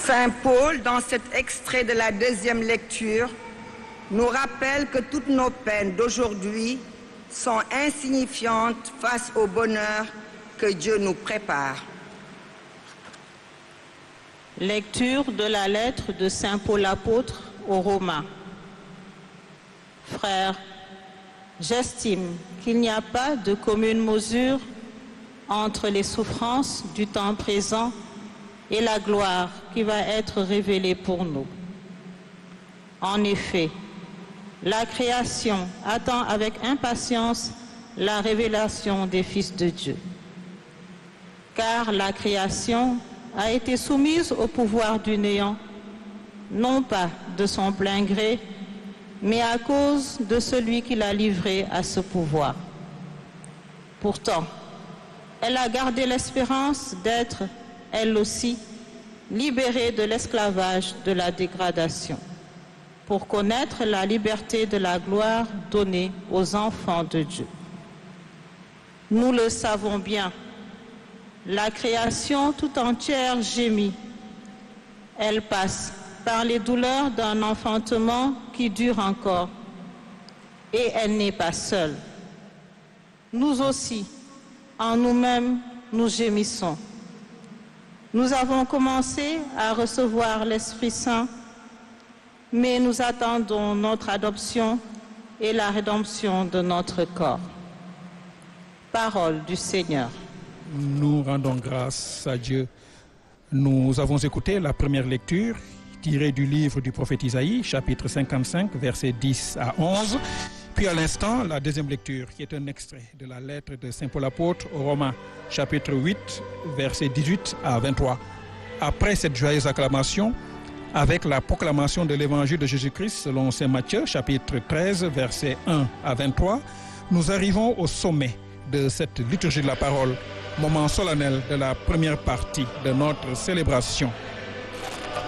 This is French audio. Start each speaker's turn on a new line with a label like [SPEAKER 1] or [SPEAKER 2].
[SPEAKER 1] Saint Paul, dans cet extrait de la deuxième lecture, nous rappelle que toutes nos peines d'aujourd'hui sont insignifiantes face au bonheur que Dieu nous prépare.
[SPEAKER 2] Lecture de la lettre de Saint Paul apôtre aux Romains. Frères, j'estime qu'il n'y a pas de commune mesure entre les souffrances du temps présent et la gloire qui va être révélée pour nous. En effet, la création attend avec impatience la révélation des fils de Dieu. Car la création a été soumise au pouvoir du néant, non pas de son plein gré, mais à cause de celui qui l'a livrée à ce pouvoir. Pourtant, elle a gardé l'espérance d'être, elle aussi, libérée de l'esclavage de la dégradation, pour connaître la liberté de la gloire donnée aux enfants de Dieu. Nous le savons bien, la création tout entière gémit. Elle passe par les douleurs d'un enfantement qui dure encore. Et elle n'est pas seule. Nous aussi, en nous-mêmes, nous gémissons. Nous avons commencé à recevoir l'Esprit Saint, mais nous attendons notre adoption et la rédemption de notre corps. Parole du Seigneur.
[SPEAKER 3] Nous rendons grâce à Dieu. Nous avons écouté la première lecture tirée du livre du prophète Isaïe, chapitre 55, versets 10 à 11. Puis à l'instant, la deuxième lecture, qui est un extrait de la lettre de Saint Paul apôtre aux Romains, chapitre 8, versets 18 à 23. Après cette joyeuse acclamation, avec la proclamation de l'évangile de Jésus-Christ selon Saint Matthieu, chapitre 13, versets 1 à 23, nous arrivons au sommet de cette liturgie de la parole, moment solennel de la première partie de notre célébration.